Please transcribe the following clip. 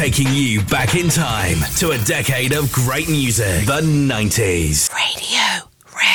taking you back in time to a decade of great music, the 90s. Radio.